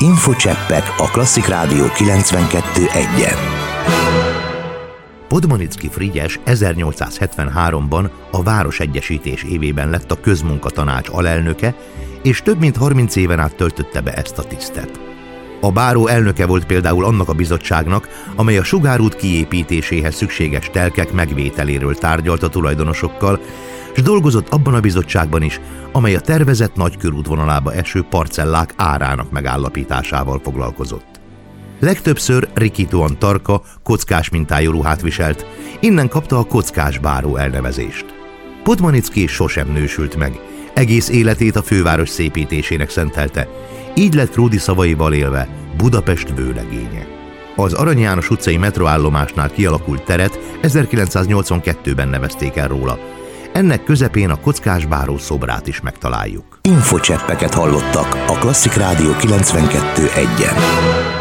Infocseppek a Klasszik Rádió 92.1-en. Podmanicki Frigyes 1873-ban a Városegyesítés évében lett a Közmunkatanács alelnöke, és több mint 30 éven át töltötte be ezt a tisztet. A báró elnöke volt például annak a bizottságnak, amely a sugárút kiépítéséhez szükséges telkek megvételéről tárgyalt a tulajdonosokkal, és dolgozott abban a bizottságban is, amely a tervezett nagykörútvonalába eső parcellák árának megállapításával foglalkozott. Legtöbbször rikítóan tarka, kockás mintájú ruhát viselt, innen kapta a kockás báró elnevezést. Podmanicki sosem nősült meg, egész életét a főváros szépítésének szentelte, így lett Krúdy szavaival élve Budapest vőlegénye. Az Arany János utcai metroállomásnál kialakult teret 1982-ben nevezték el róla. Ennek közepén a kockás báró szobrát is megtaláljuk. Infocseppeket hallottak a Klasszik Rádió 92.1-en.